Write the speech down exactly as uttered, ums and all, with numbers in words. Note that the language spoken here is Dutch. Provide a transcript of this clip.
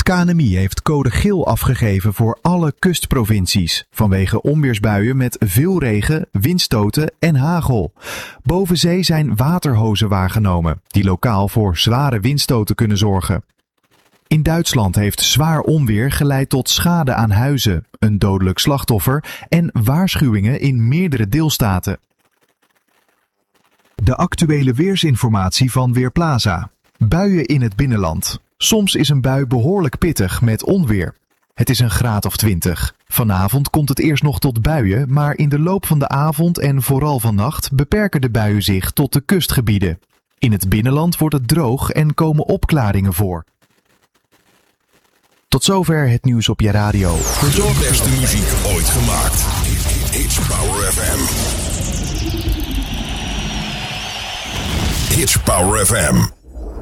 K N M I heeft code geel afgegeven voor alle kustprovincies vanwege onweersbuien met veel regen, windstoten en hagel. Boven zee zijn waterhozen waargenomen die lokaal voor zware windstoten kunnen zorgen. In Duitsland heeft zwaar onweer geleid tot schade aan huizen, een dodelijk slachtoffer en waarschuwingen in meerdere deelstaten. De actuele weersinformatie van Weerplaza. Buien in het binnenland. Soms is een bui behoorlijk pittig met onweer. Het is een graad of twintig. Vanavond komt het eerst nog tot buien, maar in de loop van de avond en vooral vannacht beperken de buien zich tot de kustgebieden. In het binnenland wordt het droog en komen opklaringen voor. Tot zover het nieuws op je radio. De beste muziek ooit gemaakt. Hits Power F M. Hits Power F M.